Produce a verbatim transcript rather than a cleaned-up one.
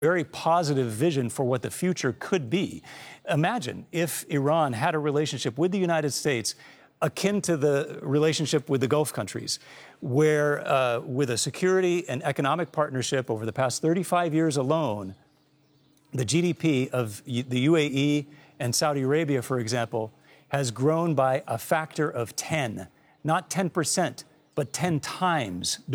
very positive vision for what the future could be. Imagine if Iran had a relationship with the United States akin to the relationship with the Gulf countries, where uh, with a security and economic partnership over the past thirty-five years alone, the G D P of the U A E and Saudi Arabia, for example, has grown by a factor of ten, not ten percent, but ten times